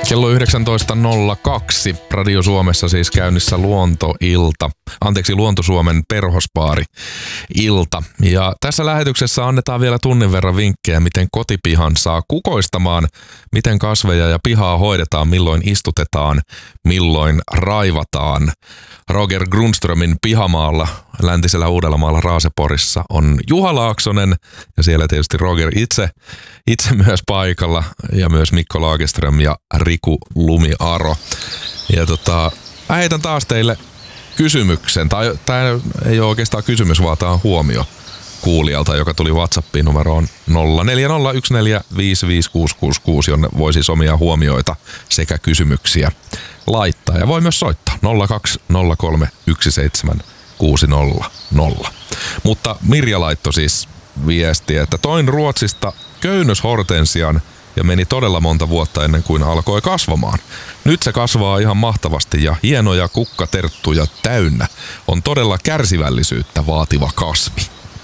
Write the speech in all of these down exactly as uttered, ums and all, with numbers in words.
Kello yhdeksäntoista nolla kaksi. Radio Suomessa siis käynnissä Luontoilta. Anteeksi, Luonto-Suomen perhospaari-ilta. Ja tässä lähetyksessä annetaan vielä tunnin verran vinkkejä, miten kotipihan saa kukoistamaan, miten kasveja ja pihaa hoidetaan, milloin istutetaan, milloin raivataan. Roger Grundströmin pihamaalla läntisellä Uudellamaalla Raaseporissa on Juha Laaksonen ja siellä tietysti Roger itse, itse myös paikalla ja myös Mikko Lagerström ja Riku Lumiaro. Ja tota, mä heitän taas teille kysymyksen, tai tämä ei ole oikeastaan kysymys, vaan tämä on huomio kuulijalta, joka tuli WhatsAppiin numeroon nolla neljä nolla yksi neljä viisi viisi kuusi kuusi kuusi, jonne voi siis omia huomioita sekä kysymyksiä laittaa. Ja voi myös soittaa nolla kaksi nolla kolme yksi seitsemän kuusi nolla nolla. Mutta Mirja laittoi siis viestiä, että toin Ruotsista köynnöshortensian ja meni todella monta vuotta ennen kuin alkoi kasvamaan. Nyt se kasvaa ihan mahtavasti ja hienoja kukkaterttuja täynnä. On todella kärsivällisyyttä vaativa kasvi.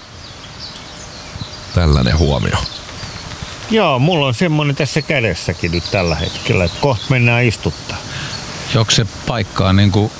Tällainen huomio. Joo, mulla on semmonen tässä kädessäkin nyt tällä hetkellä, että kohta mennään istuttaa. Onko se paikkaa niinku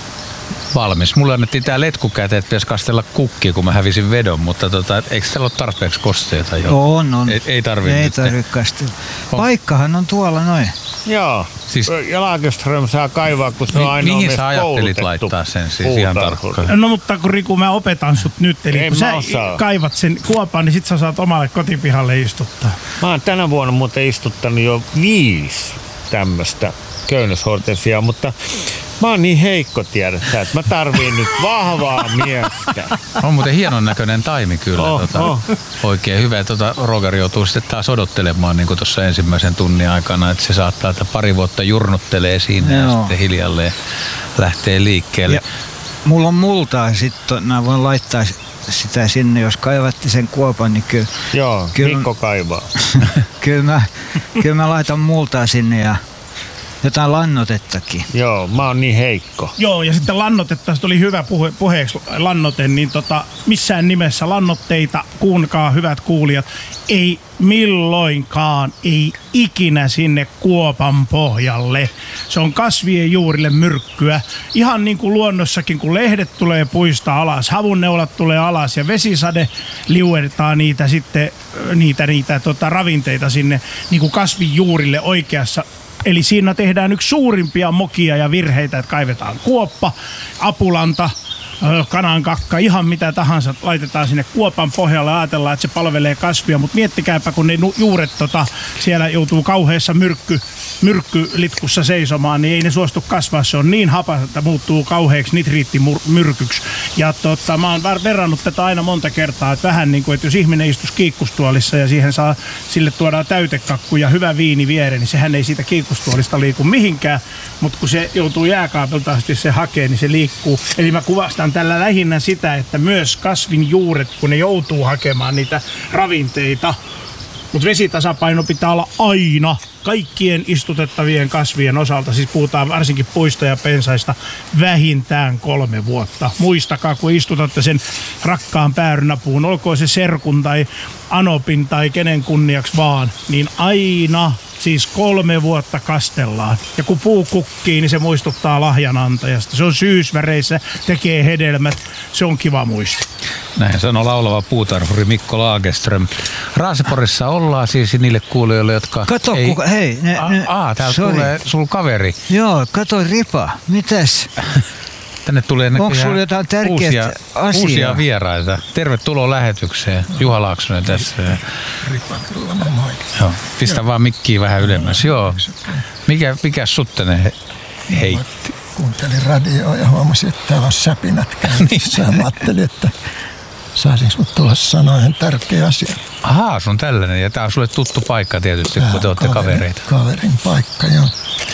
valmis? Mulle annettiin tää letku käteen, että pitäisi kastella kukkia, kun mä hävisin vedon, mutta tota, eikö täällä ole tarpeeksi kosteita jo? On, on. Ei, ei tarvii Ei nyt. tarvitse kastella. Paikkahan on tuolla noin. Joo, siis, ja Lagerström saa kaivaa, kun se on ainoa mihin myös sä ajattelit koulutettu laittaa sen siis ihan tarkkaan? No mutta kun Riku, mä opetan sut nyt, eli Ei kun sä osaa. kaivat sen kuopan, niin sit sä saat omalle kotipihalle istuttaa. Mä oon tänä vuonna muuten istuttanut jo viisi tämmöstä köynnöshortensiaa, mutta mä oon niin heikko, tiedätkö, että mä tarviin nyt vahvaa miestä. On muuten hienon näköinen taimi kyllä. Oh, tota, oh. Oikein hyvä. Tota, Roger joutuu sitten taas odottelemaan niin kuin tuossa ensimmäisen tunnin aikana, että se saattaa, että pari vuotta jurnuttelee siinä Joo. ja sitten hiljalleen lähtee liikkeelle. Ja mulla on multaa, sitten mä voin laittaa sitä sinne, jos kaivatte sen kuopan, niin kyllä, Joo, Kyllä- Mikko kaivaa. kyllä, mä, kyllä mä laitan multaa sinne ja jotain lannotettakin. Joo, mä oon niin heikko. Joo, ja sitten lannotetta, se tuli hyvä puhe, puheeksi lannote, niin tota, missään nimessä lannotteita, kuunkaa hyvät kuulijat, ei milloinkaan, ei ikinä sinne kuopan pohjalle. Se on kasvien juurille myrkkyä. Ihan niin kuin luonnossakin, kun lehdet tulee puista alas, havunneulat tulee alas ja vesisade liuertaa niitä sitten, niitä, niitä tota, ravinteita sinne niin kuin kasvin juurille oikeassa. Eli siinä tehdään yksi suurimpia mokia ja virheitä, että kaivetaan kuoppa, apulanta, kanankakka, ihan mitä tahansa laitetaan sinne kuopan pohjalle ja ajatellaan, että se palvelee kasvia, mutta miettikääpä, kun ne juuret tota, siellä joutuu kauheassa myrkky, myrkkylitkussa seisomaan, niin ei ne suostu kasvaa. Se on niin hapas, että muuttuu kauheaksi nitriittimyrkyksi. Ja tota, mä oon verrannut tätä aina monta kertaa, että vähän niin kuin, että jos ihminen istuisi kiikkustuolissa ja siihen saa, sille tuodaan täytekakku ja hyvä viini viereen, niin sehän ei siitä kiikkustuolista liiku mihinkään, mutta kun se joutuu jääkaapilta asti se hakee, niin se liikkuu. Eli mä kuvastan tällä lähinnä sitä, että myös kasvin juuret, kun ne joutuu hakemaan niitä ravinteita, mutta vesitasapaino pitää olla aina kaikkien istutettavien kasvien osalta, siis puhutaan varsinkin puista ja pensaista, vähintään kolme vuotta. Muistakaa, kun istutatte sen rakkaan päärynäpuun, olkoon se serkun tai anopin tai kenen kunniaksi vaan, niin aina siis kolme vuotta kastellaan. Ja kun puu kukkii, niin se muistuttaa lahjanantajasta. Se on syysväreissä, tekee hedelmät, se on kiva muisto. Näin sanoo laulava puutarhuri Mikko Lagerström. Raaseporissa ollaan siis niille kuulijoille, jotka Kato, ei... kuka, hei. Ne, ne, Aa, täältä sorry. tulee sul kaveri. Joo, kato Ripa. Mitäs? Tänne tulee Onko näköjään sulla jotain tärkeää uusia, asiaa? uusia vieraita. Tervetuloa lähetykseen. Juha Laaksonen tässä. Ripa, kyllä mä moi. Joo. Pistä vaan mikkiä vähän ylemmäs. Joo. Mikä, mikä sut tänne he, heitti? Kuuntelin radioa ja huomasin, että täällä on säpinät käynnissä. Ja mä ajattelin, että saisinko mut tulla sanoa ihan tärkeä asia. Ahaa, sun tällainen. Ja tää on sulle tuttu paikka tietysti, kun te ootte kaverin, kavereita. Kaverin paikka, joo.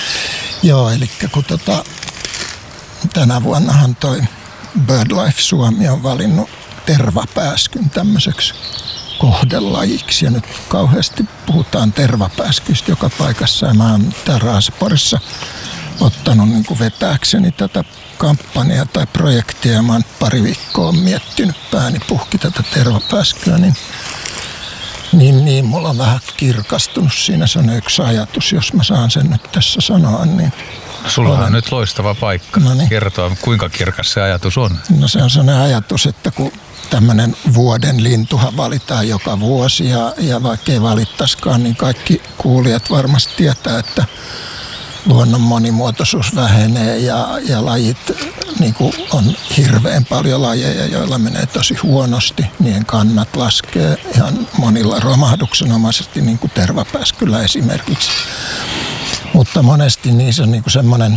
Joo, eli kun tota, tänä vuonnahan toi BirdLife Suomi on valinnut tervapääskyn tämmöiseksi kohdelajiksi. Ja nyt kauheasti puhutaan tervapääskyistä joka paikassa. Ja mä oon täällä Raaseporissa ottanut niin kuin vetääkseni tätä kampanjaa tai projektia. Ja mä oon pari viikkoa miettinyt pääni puhki tätä tervapääskyä. Niin Niin, niin, mulla on vähän kirkastunut siinä. Se on yksi ajatus, jos mä saan sen nyt tässä sanoa. Niin Sulla olen... on nyt loistava paikka no niin. kertoa, kuinka kirkas se ajatus on. No se on sellainen ajatus, että kun tämmöinen vuoden lintuhan valitaan joka vuosi ja, ja vaikka ei valittaisikaan, niin kaikki kuulijat varmasti tietää, että luonnon monimuotoisuus vähenee ja, ja lajit, niin kuin on hirveän paljon lajeja, joilla menee tosi huonosti. Niiden kannat laskee ihan monilla romahduksenomaisesti, niin kuin tervapääskyllä esimerkiksi. Mutta monesti niissä on niin kuin semmoinen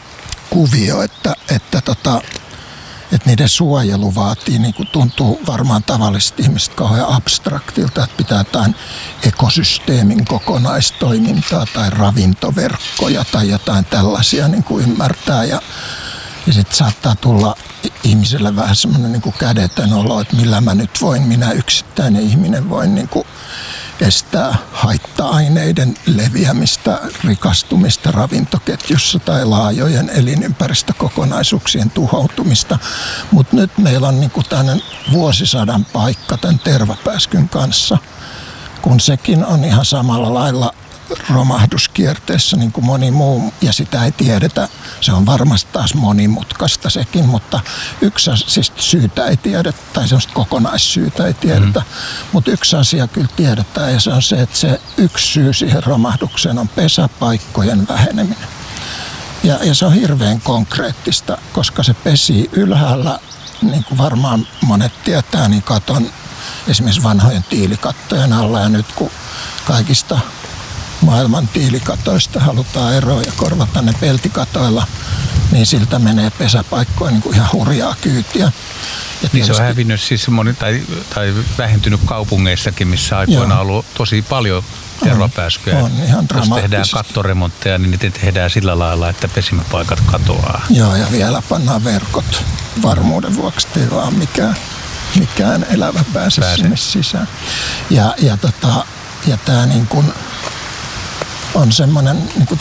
kuvio, että, että, tota, että niiden suojelu vaatii, niin kuin tuntuu varmaan tavallisesti ihmiset kauhean abstraktilta, että pitää jotain ekosysteemin kokonaistoimintaa tai ravintoverkkoja tai jotain tällaisia niin kuin ymmärtää. Ja, ja sitten saattaa tulla ihmiselle vähän semmoinen niin kuin kädetön olo, että millä mä nyt voin, minä yksittäinen ihminen voin niin kuin estää haitta-aineiden leviämistä, rikastumista ravintoketjussa tai laajojen elinympäristökokonaisuuksien tuhoutumista. Mutta nyt meillä on niinku tämmöinen vuosisadan paikka tämän tervapääskyn kanssa, kun sekin on ihan samalla lailla romahduskierteessä niin kuin moni muu, ja sitä ei tiedetä. Se on varmasti taas monimutkaista sekin, mutta yksi siis syytä ei tiedetä, tai semmoista kokonaissyytä ei tiedetä, mm. mutta yksi asia kyllä tiedetään, ja se on se, että se yksi syy siihen romahdukseen on pesäpaikkojen väheneminen. Ja, ja se on hirveän konkreettista, koska se pesii ylhäällä, niin kuin varmaan monet tietää, niin katon esimerkiksi vanhojen tiilikattojen alla, ja nyt kun kaikista maailman tiilikatoista halutaan eroa ja korvata ne peltikatoilla, niin siltä menee pesäpaikkoja niin kuin ihan hurjaa kyytiä. Ja niin se on hävinnyt siis moni, tai, tai vähentynyt kaupungeissakin, missä aikoina on ollut tosi paljon tervapääskyjä. On, on ihan jos tehdään kattoremontteja, niin niitä tehdään sillä lailla, että pesimäpaikat katoaa. Joo, ja vielä pannaan verkot varmuuden vuoksi, ei vaan mikään, mikään elävä pääse, pääse sinne sisään. Ja, ja, tota, ja tämä niin kuin on semmoinen niin kuin